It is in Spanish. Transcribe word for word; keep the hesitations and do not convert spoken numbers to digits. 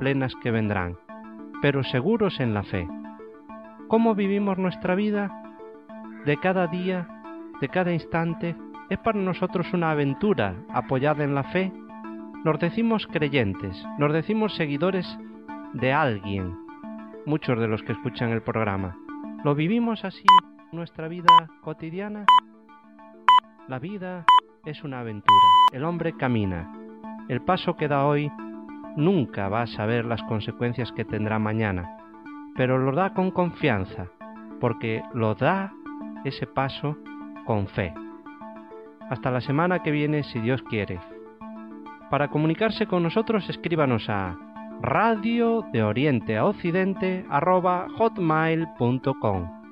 plenas que vendrán, pero seguros en la fe. ¿Cómo vivimos nuestra vida? De cada día, de cada instante, ¿es para nosotros una aventura apoyada en la fe? Nos decimos creyentes, nos decimos seguidores de alguien, muchos de los que escuchan el programa. ¿Lo vivimos así en nuestra vida cotidiana? La vida es una aventura, el hombre camina. El paso que da hoy nunca va a saber las consecuencias que tendrá mañana, pero lo da con confianza, porque lo da ese paso con fe. Hasta la semana que viene, si Dios quiere. Para comunicarse con nosotros, escríbanos a radio de oriente a occidente arroba hotmail punto com.